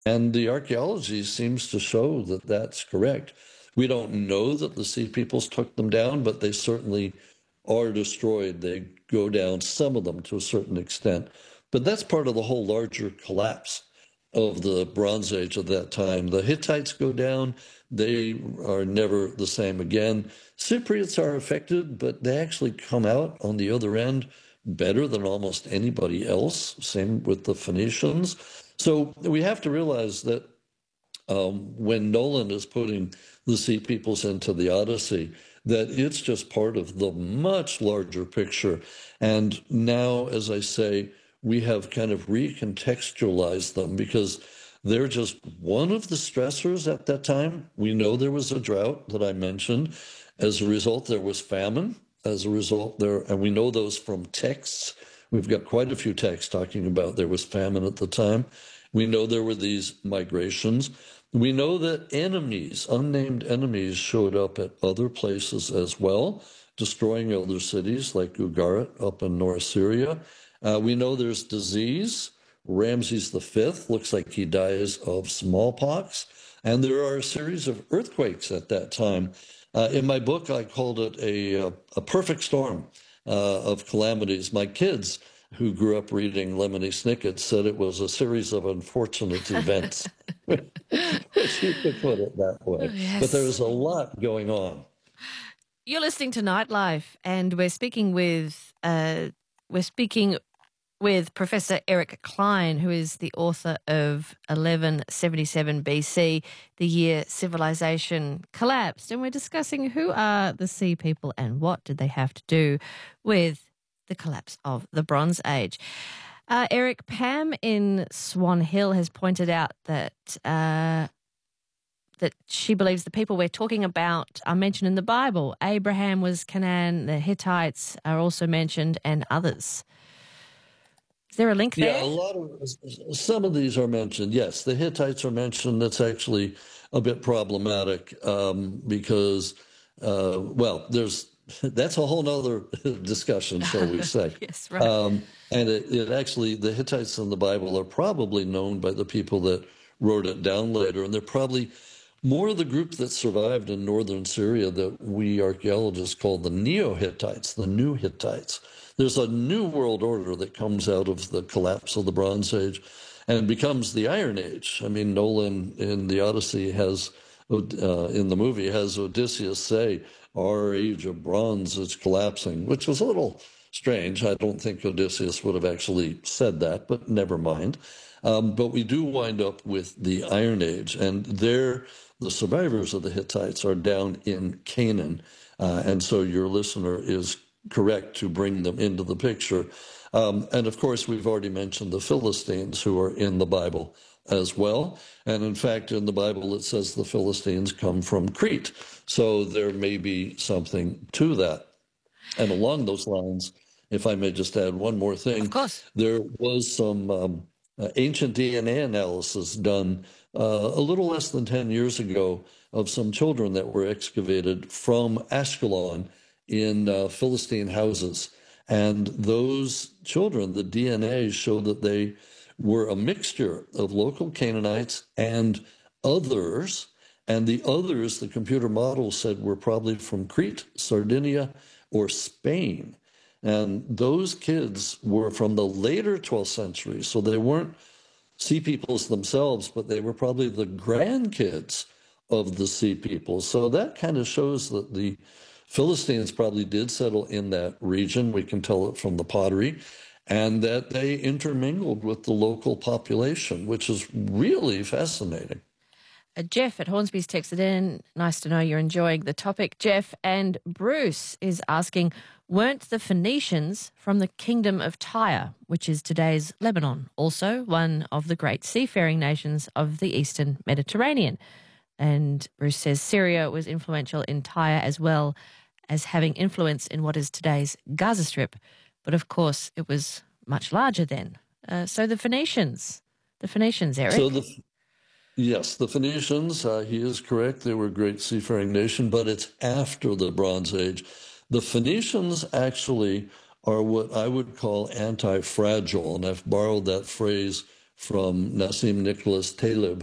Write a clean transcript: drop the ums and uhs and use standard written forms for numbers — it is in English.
And the archaeology seems to show that that's correct. We don't know that the Sea Peoples took them down, but they certainly are destroyed. They go down, some of them to a certain extent. But that's part of the whole larger collapse of the Bronze Age at that time. The Hittites go down, they are never the same again. Cypriots are affected, but they actually come out on the other end better than almost anybody else. Same with the Phoenicians. So we have to realize that when Nolan is putting the Sea Peoples into the Odyssey, that it's just part of the much larger picture. And now, as I say, we have kind of recontextualized them because they're just one of the stressors at that time. We know there was a drought that I mentioned. As a result, there was famine. As a result, and we know those from texts. We've got quite a few texts talking about there was famine at the time. We know there were these migrations. We know that enemies, unnamed enemies, showed up at other places as well, destroying other cities like Ugarit up in North Syria. We know there's disease. Ramses V looks like he dies of smallpox. And there are a series of earthquakes at that time. In my book, I called it a perfect storm of calamities. My kids, who grew up reading Lemony Snicket, said it was a series of unfortunate events, which you could put it that Oh, way. But there yes. was a lot going on. You're listening to Nightlife, and we're speaking with Professor Eric Klein, who is the author of 1177 BC, the year civilization collapsed. And we're discussing who are the Sea People and what did they have to do with the collapse of the Bronze Age. Eric, Pam in Swan Hill has pointed out that that she believes the people we're talking about are mentioned in the Bible. Abraham was Canaan, the Hittites are also mentioned, and others. Is there a link there? Yeah, some of these are mentioned. Yes, the Hittites are mentioned. That's actually a bit problematic because, that's a whole nother discussion, shall we say. Yes, right. And it actually, the Hittites in the Bible are probably known by the people that wrote it down later, and they're probably more of the group that survived in northern Syria that we archaeologists call the Neo-Hittites, the new Hittites. There's a new world order that comes out of the collapse of the Bronze Age and becomes the Iron Age. I mean, Nolan in the Odyssey in the movie, has Odysseus say, "Our age of bronze is collapsing," which was a little strange. I don't think Odysseus would have actually said that, but never mind. But we do wind up with the Iron Age, and the survivors of the Hittites are down in Canaan. And so your listener is correct to bring them into the picture. And of course, we've already mentioned the Philistines who are in the Bible as well. And in fact, in the Bible, it says the Philistines come from Crete. So there may be something to that. And along those lines, if I may just add one more thing. Of course. There was some ancient DNA analysis done a little less than 10 years ago of some children that were excavated from Ashkelon in Philistine houses. And those children, the DNA showed that they were a mixture of local Canaanites and others. And the others, the computer model said, were probably from Crete, Sardinia, or Spain. And those kids were from the later 12th century. So they weren't Sea Peoples themselves, but they were probably the grandkids of the Sea Peoples. So that kind of shows that the Philistines probably did settle in that region. We can tell it from the pottery. And that they intermingled with the local population, which is really fascinating. Jeff at Hornsby's texted in. Nice to know you're enjoying the topic, Jeff. And Bruce is asking, weren't the Phoenicians from the Kingdom of Tyre, which is today's Lebanon, also one of the great seafaring nations of the Eastern Mediterranean? And Bruce says Syria was influential in Tyre as well as having influence in what is today's Gaza Strip. But of course, it was much larger then. So the Phoenicians, Eric. Yes, the Phoenicians, he is correct. They were a great seafaring nation, but it's after the Bronze Age. The Phoenicians actually are what I would call anti-fragile, and I've borrowed that phrase from Nassim Nicholas Taleb,